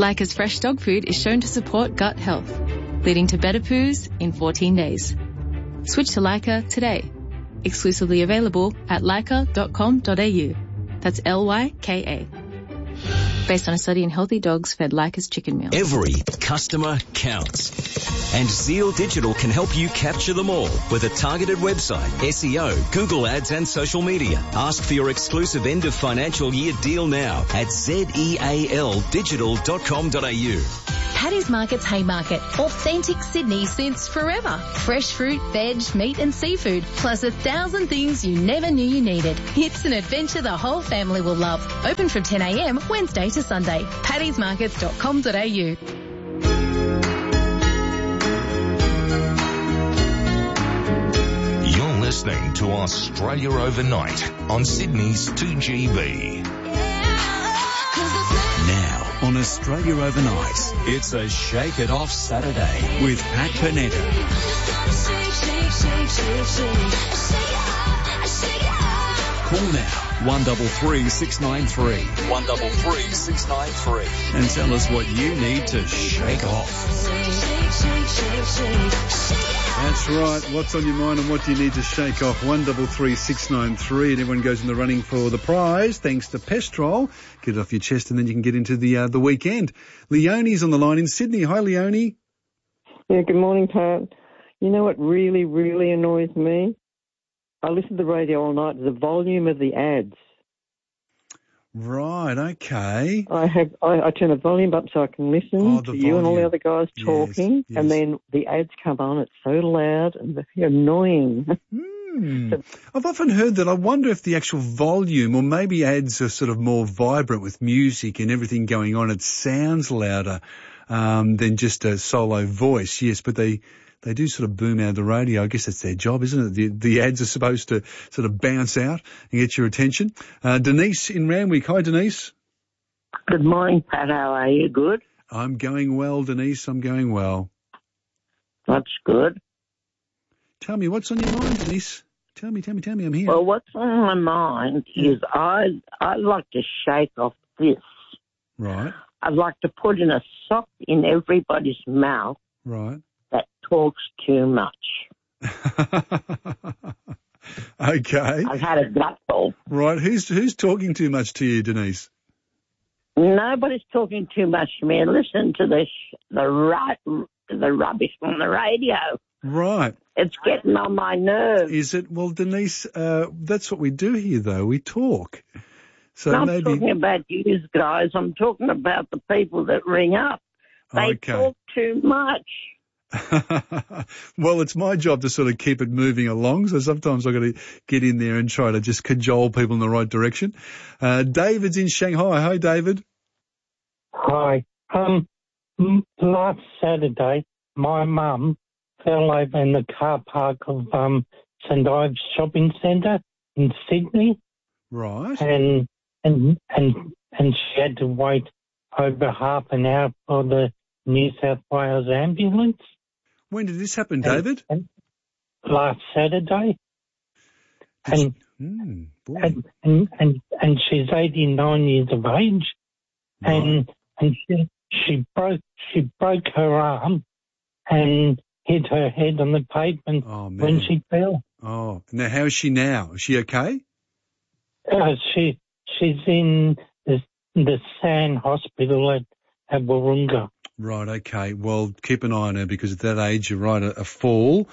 Leica's fresh dog food is shown to support gut health, leading to better poos in 14 days. Switch to Leica today. Exclusively available at leica.com.au. That's Lyka. Based on a study in healthy dogs fed Leica's chicken meal. Every customer counts. And Zeal Digital can help you capture them all with a targeted website, SEO, Google Ads and social media. Ask for your exclusive end of financial year deal now at zealdigital.com.au. Paddy's Market's Haymarket. Authentic Sydney since forever. Fresh fruit, veg, meat and seafood, plus 1,000 things you never knew you needed. It's an adventure the whole family will love. Open from 10 a.m. Wednesday to Sunday. paddysmarkets.com.au. You're listening to Australia Overnight on Sydney's 2GB. Now on Australia Overnight, it's a Shake It Off Saturday with Pat Panetta. Call now 133 693 133 693 and tell us what you need to shake off. That's right. What's on your mind and what do you need to shake off? 133 693 and everyone goes in the running for the prize thanks to Pestrol. Get it off your chest and then you can get into the weekend. Leonie's on the line in Sydney. Hi, Leonie. Yeah, good morning, Pat. You know what really, really annoys me? I listen to the radio all night. The volume of the ads. Right, okay. I turn the volume up so I can listen to you and all the other guys talking, yes. and then the ads come on. It's so loud and very annoying. I've often heard that. I wonder if the actual volume, or maybe ads are sort of more vibrant with music and everything going on. It sounds louder than just a solo voice, yes, but they do sort of boom out of the radio. I guess that's their job, isn't it? The ads are supposed to sort of bounce out and get your attention. Denise in Randwick. Hi, Denise. Good morning, Pat. How are you? Good? I'm going well, Denise. I'm going well. That's good. Tell me, what's on your mind, Denise? Tell me. I'm here. Well, what's on my mind is I'd like to shake off this. Right. I'd like to put in a sock in everybody's mouth. Right. That talks too much. Okay. I've had a gutful. Right. Who's talking too much to you, Denise? Nobody's talking too much to me. Listen to the rubbish on the radio. Right. It's getting on my nerves. Is it? Well, Denise, that's what we do here, though. We talk. So I'm maybe... not talking about you guys. I'm talking about the people that ring up. They talk too much. Well, it's my job to sort of keep it moving along, so sometimes I've got to get in there and try to just cajole people in the right direction. David's in Shanghai. Hi, David. Hi. Last Saturday, my mum fell over in the car park of St Ives Shopping Centre in Sydney. Right. And she had to wait over half an hour for the New South Wales ambulance. When did this happen, David? Last Saturday. And she's 89 years of age. Right. And she broke her arm and hit her head on the pavement when she fell. Oh, now how is she now? Is she okay? She's in the San Hospital at Warunga. Right, okay. Well, keep an eye on her because at that age, you're right, a fall,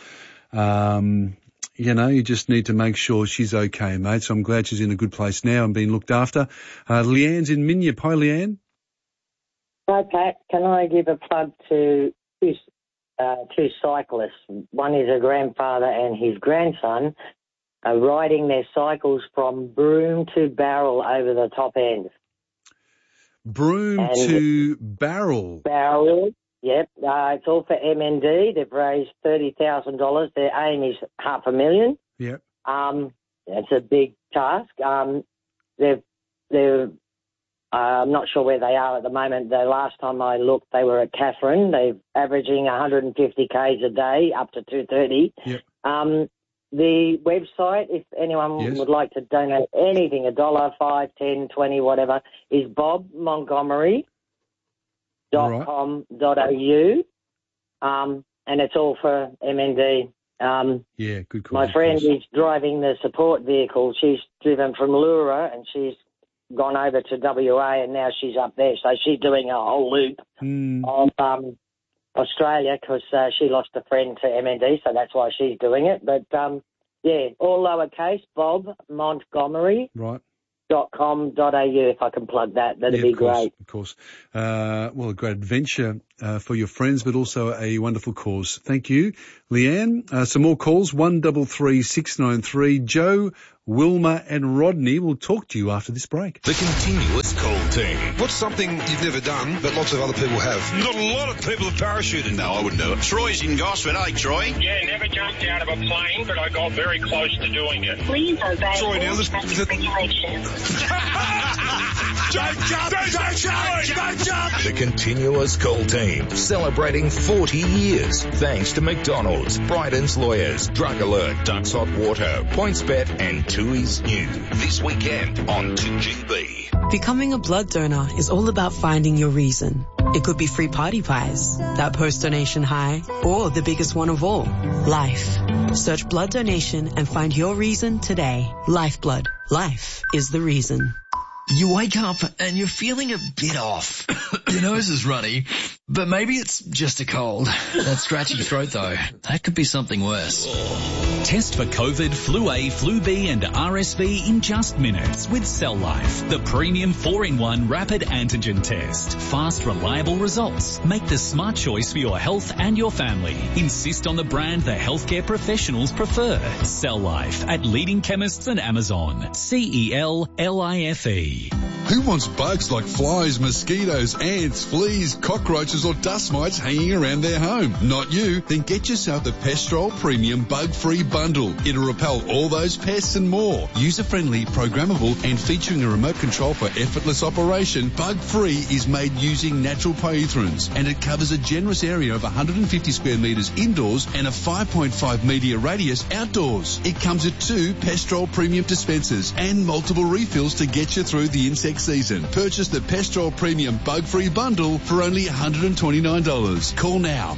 you just need to make sure she's okay, mate. So I'm glad she's in a good place now and being looked after. Leanne's in Minyip. Hi, Leanne. Hi, Pat. Can I give a plug to two cyclists? One is a grandfather and his grandson riding their cycles from Broome to Barrel over the top end. Broome to Barrel. Barrel, yep. It's all for MND. They've raised $30,000. Their aim is $500,000. Yep. It's a big task. They're I'm not sure where they are at the moment. The last time I looked, they were at Katherine. They're averaging 150 Ks a day, up to 230. Yep. The website, if anyone would like to donate anything, $1, $5, $10, $20, whatever, is Bob Montgomery. and it's all for MND. Yeah, good call. My friend is driving the support vehicle. She's driven from Lura and she's gone over to WA and now she's up there. So she's doing a whole loop of Australia because she lost a friend to MND, so that's why she's doing it. But, all lowercase, Bob Montgomery. Right. .com.au, if I can plug that, that'd be great. Of course. A great adventure for your friends, but also a wonderful cause. Thank you, Leanne. Some more calls, 133693. Joe, Wilma and Rodney will talk to you after this break. The continuous call team. What's something you've never done, but lots of other people have? Not a lot of people have parachuted. No, I wouldn't do it. Troy's in Gosford, Troy? Yeah, never jumped out of a plane, but I got very close to doing it. Please obey Troy, now listen. Don't jump! The continuous call team, celebrating 40 years. Thanks to McDonald's, Bryden's Lawyers, Drug Alert, Ducks Hot Water, PointsBet and TUI's New. This weekend on 2GB. Becoming a blood donor is all about finding your reason. It could be free party pies, that post-donation high, or the biggest one of all, life. Search blood donation and find your reason today. Lifeblood. Life is the reason. You wake up and you're feeling a bit off. Your nose is runny, but maybe it's just a cold. That scratchy throat though, that could be something worse. Test for COVID, Flu A, Flu B and RSV in just minutes with Cell Life, the premium 4-in-1 rapid antigen test. Fast, reliable results. Make the smart choice for your health and your family. Insist on the brand the healthcare professionals prefer. Cell Life at leading chemists and Amazon. CELLIFE. Who wants bugs like flies, mosquitoes, ants, fleas, cockroaches or dust mites hanging around their home? Not you. Then get yourself the Pestrol Premium Bug-Free Bundle. It'll repel all those pests and more. User-friendly, programmable and featuring a remote control for effortless operation, Bug-Free is made using natural pyrethrins and it covers a generous area of 150 square metres indoors and a 5.5 metre radius outdoors. It comes with 2 Pestrol Premium dispensers and multiple refills to get you through the insect season. Purchase the Pestrol Premium Bug-Free Bundle for only $129. Call now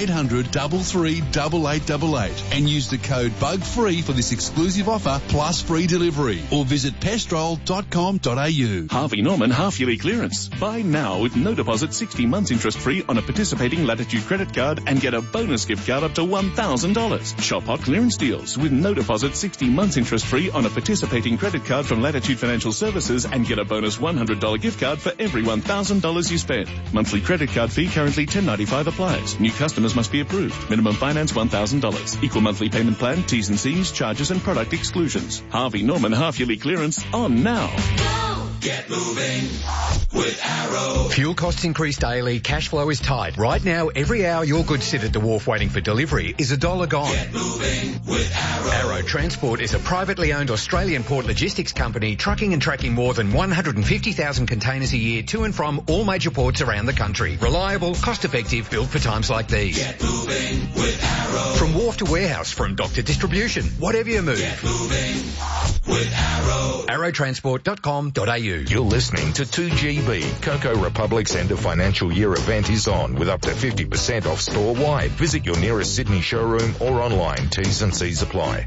1-800-338888 and use the code BUGFREE for this exclusive offer plus free delivery or visit pestrol.com.au. Harvey Norman half-yearly clearance. Buy now with no deposit, 60 months interest-free on a participating Latitude credit card and get a bonus gift card up to $1,000. Shop hot clearance deals with no deposit, 60 months interest-free on a participating credit card from Latitude Financial Services and get a bonus $100 gift card for every $1,000 you spend. Monthly credit card fee currently $10.95 applies. New customers must be approved. Minimum finance $1,000. Equal monthly payment plan, T's and C's, charges and product exclusions. Harvey Norman half-yearly clearance on now. Get moving with Arrow. Fuel costs increase daily. Cash flow is tight. Right now, every hour your goods sit at the wharf waiting for delivery is $1 gone. Get moving with Arrow. Arrow Transport is a privately owned Australian port logistics company trucking and tracking more than 150,000 containers a year to and from all major ports around the country. Reliable, cost-effective, built for times like these. Get moving with Arrow. From wharf to warehouse, from dock to distribution, whatever you move. Get moving with Arrow. Arrowtransport.com.au. You're listening to 2GB. Cocoa Republic's end of financial year event is on with up to 50% off store-wide. Visit your nearest Sydney showroom or online. T's and C's apply.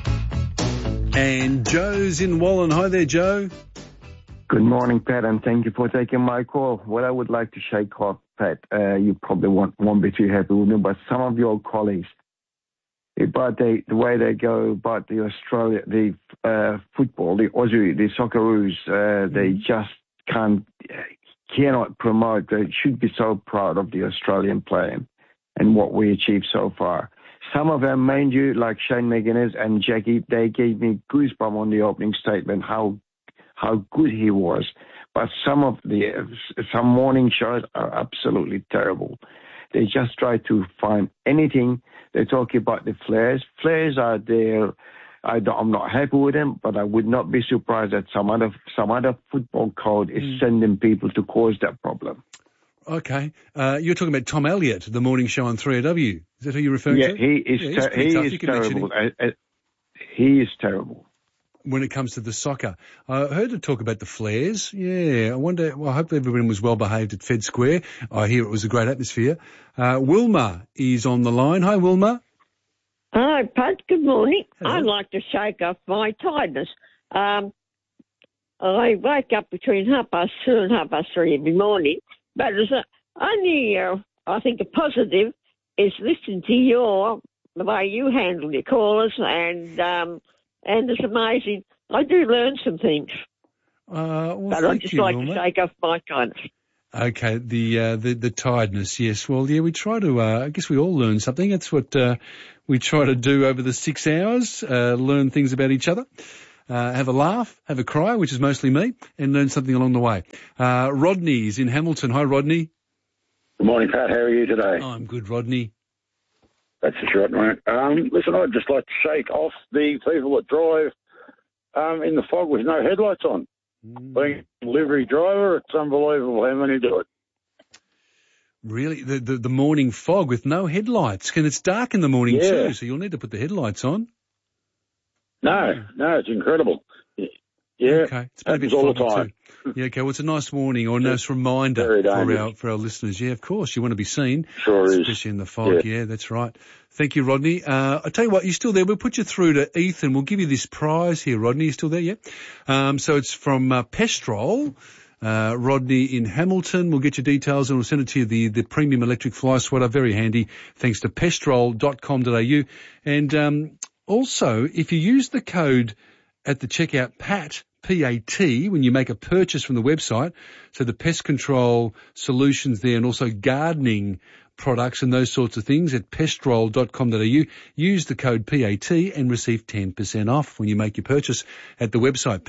And Joe's in Wallen. Hi there, Joe. Good morning, Pat, and thank you for taking my call. What I would like to shake off, Pat, you probably won't be too happy with me, but some of your colleagues, about the way they go about the Australia, the football, the Aussie, the Socceroos, they just cannot promote. They should be so proud of the Australian player and what we achieved so far. Some of them, mind you, like Shane McGuinness and Jackie, they gave me goosebumps on the opening statement, how good he was. But some morning shows are absolutely terrible. They just try to find anything. They talk about the flares. Flares are there. I'm not happy with them, but I would not be surprised that some other football code is sending people to cause that problem. Okay. You're talking about Tom Elliott, the morning show on 3AW. Is that who you're referring to? Yeah, he is terrible. He is terrible. when it comes to the soccer. I heard her talk about the flares. Yeah, I hope everyone was well behaved at Fed Square. I hear it was a great atmosphere. Wilma is on the line. Hi, Wilma. Hi, Pat. Good morning. Hello. I'd like to shake off my tiredness. I wake up between 2:30 and 3:30 every morning, but there's only, I think, a positive is listening to the way you handle your callers, and it's amazing. I do learn some things, but I'd just like to shake off my tiredness. Okay, the tiredness, yes. Well, yeah, we try to, I guess we all learn something. That's what we try to do over the 6 hours, learn things about each other, have a laugh, have a cry, which is mostly me, and learn something along the way. Rodney's in Hamilton. Hi, Rodney. Good morning, Pat. How are you today? I'm good, Rodney. That's for sure, mate. Listen, I'd just like to shake off the people that drive in the fog with no headlights on. Being a delivery driver, it's unbelievable how many do it. Really? The morning fog with no headlights? And it's dark in the morning too, so you'll need to put the headlights on. No, it's incredible. Yeah, okay. It's been a bit all the foggy time. too. Yeah, okay. Well, it's a nice warning or a nice reminder for our listeners. Yeah, of course. You want to be seen. Sure is. Especially in the fog. Yeah, that's right. Thank you, Rodney. I tell you what, you're still there. We'll put you through to Ethan. We'll give you this prize here, Rodney. You still there? Yeah. So it's from Pestrol. Rodney in Hamilton. We'll get your details and we'll send it to you, the premium electric fly swatter. Very handy. Thanks to pestrol.com.au. And, also, if you use the code at the checkout, PAT, P-A-T, when you make a purchase from the website, so the pest control solutions there and also gardening products and those sorts of things at pestrol.com.au, use the code PAT and receive 10% off when you make your purchase at the website,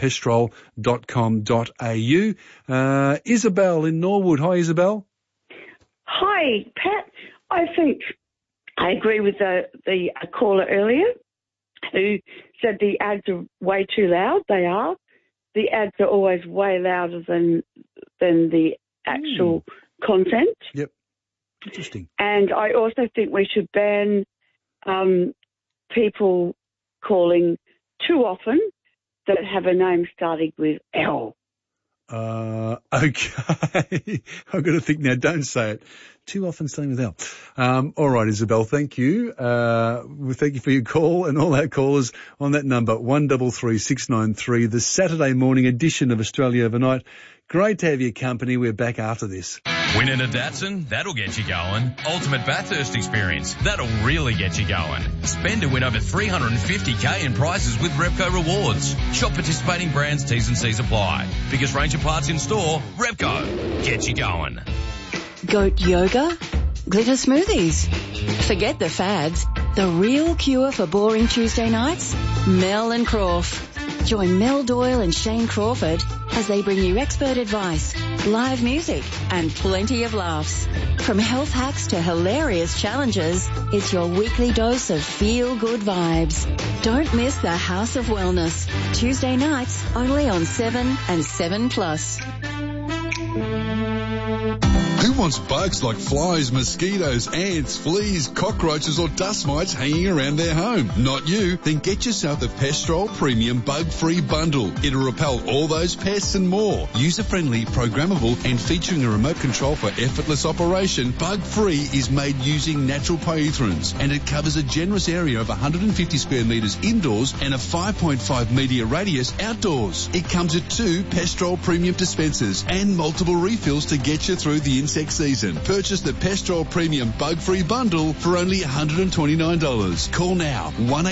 pestrol.com.au. Isabel in Norwood. Hi, Isabel. Hi, Pat. I think I agree with the caller earlier who said the ads are way too loud. They are. The ads are always way louder than the actual content. Yep. Interesting. And I also think we should ban people calling too often that have a name starting with L. Okay. I've got to think now. Don't say it. Too often starting with L. All right, Isabel. Thank you. Thank you for your call and all our callers on that number, 133693, the Saturday morning edition of Australia Overnight. Great to have your company. We're back after this. Winning a Datsun? That'll get you going. Ultimate Bathurst experience? That'll really get you going. Spend to win over $350K in prizes with Repco Rewards. Shop participating brands, T's and C's apply. Biggest range of parts in store, Repco. Get you going. Goat yoga? Glitter smoothies? Forget the fads. The real cure for boring Tuesday nights? Mel and Crawf. Join Mel Doyle and Shane Crawford as they bring you expert advice, live music, and plenty of laughs. From health hacks to hilarious challenges, it's your weekly dose of feel-good vibes. Don't miss the House of Wellness. Tuesday nights, only on 7 and 7+. Who wants bugs like flies, mosquitoes, ants, fleas, cockroaches or dust mites hanging around their home? Not you? Then get yourself the Pestrol Premium Bug-Free Bundle. It'll repel all those pests and more. User-friendly, programmable and featuring a remote control for effortless operation, Bug-Free is made using natural pyrethrins and it covers a generous area of 150 square metres indoors and a 5.5 metre radius outdoors. It comes with 2 Pestrol Premium dispensers and multiple refills to get you through the insect season. Purchase the Pestrol Premium Bug-Free Bundle for only $129. Call now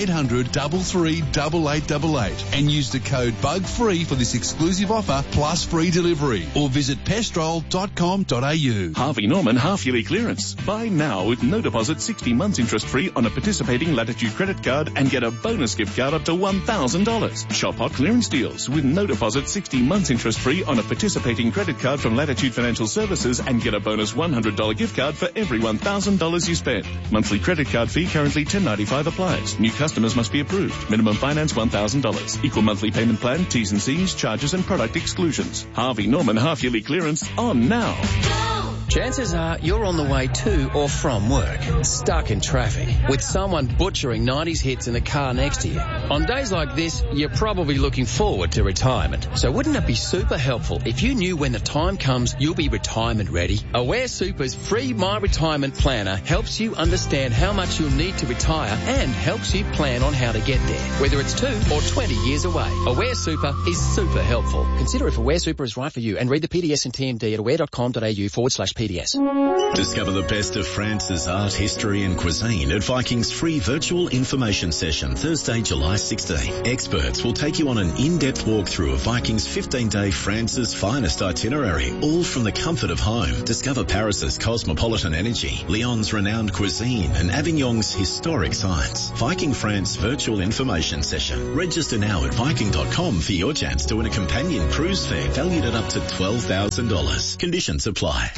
1-800-338888 and use the code BUGFREE for this exclusive offer plus free delivery or visit pestrol.com.au. Harvey Norman half-yearly clearance. Buy now with no deposit, 60 months interest-free on a participating Latitude credit card and get a bonus gift card up to $1,000. Shop hot clearance deals with no deposit, 60 months interest-free on a participating credit card from Latitude Financial Services and get a bonus $100 gift card for every $1,000 you spend. Monthly credit card fee currently $10.95 applies. New customers must be approved. Minimum finance $1,000. Equal monthly payment plan, T's and C's, charges and product exclusions. Harvey Norman half-yearly clearance on now. Chances are you're on the way to or from work, stuck in traffic, with someone butchering 90s hits in the car next to you. On days like this, you're probably looking forward to retirement. So wouldn't it be super helpful if you knew when the time comes you'll be retirement ready? Aware Super's free My Retirement Planner helps you understand how much you'll need to retire and helps you plan on how to get there, whether it's 2 or 20 years away. Aware Super is super helpful. Consider if Aware Super is right for you and read the PDS and TMD at aware.com.au/PDS. Discover the best of France's art, history and cuisine at Viking's free virtual information session Thursday, July 16. Experts will take you on an in-depth walkthrough of Viking's 15-day France's finest itinerary, all from the comfort of home. Discover Paris's cosmopolitan energy, Lyon's renowned cuisine and Avignon's historic science. Viking France virtual information session. Register now at Viking.com for your chance to win a companion cruise fare valued at up to $12,000. Conditions apply.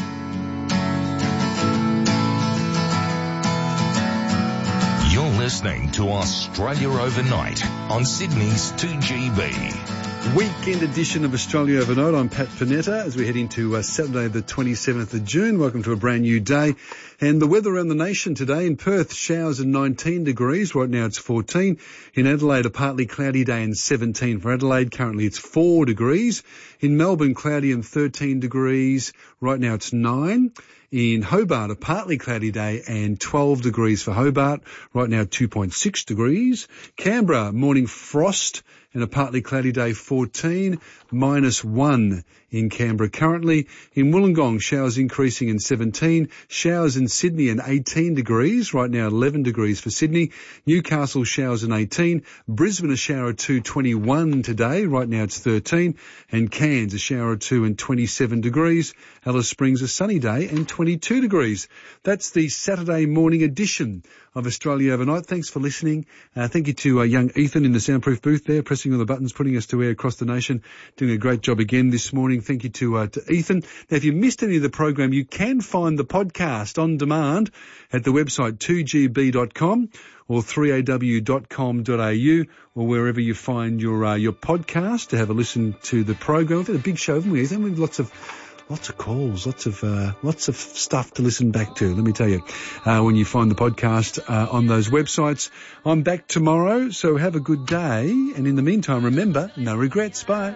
You're listening to Australia Overnight on Sydney's 2GB. Weekend edition of Australia Overnight. I'm Pat Panetta as we head into Saturday the 27th of June. Welcome to a brand new day. And the weather around the nation today: in Perth, showers and 19 degrees. Right now it's 14. In Adelaide, a partly cloudy day and 17 for Adelaide. Currently it's 4 degrees. In Melbourne, cloudy and 13 degrees. Right now it's 9. In Hobart, a partly cloudy day and 12 degrees for Hobart. Right now 2.6 degrees. Canberra, morning frost and a partly cloudy day, 14, -1 in Canberra currently. In Wollongong, showers increasing and 17. Showers in Sydney and 18 degrees. Right now 11 degrees for Sydney. Newcastle, showers and 18. Brisbane, a shower or 2, 21 today. Right now it's 13. And Cairns, a shower or 2 and 27 degrees. Alice Springs, a sunny day and 22 degrees. That's the Saturday morning edition of Australia Overnight. Thanks for listening. Thank you to young Ethan in the soundproof booth there, pressing all the buttons, putting us to air across the nation, doing a great job again this morning. Thank you to Ethan. Now, if you missed any of the program, you can find the podcast on demand at the website 2gb.com or 3aw.com.au or wherever you find your podcast to have a listen to the program. We've had a big show, haven't we, Ethan? We've lots of calls, lots of stuff to listen back to, let me tell you, when you find the podcast on those websites. I'm back tomorrow, so have a good day. And in the meantime, remember, no regrets. Bye.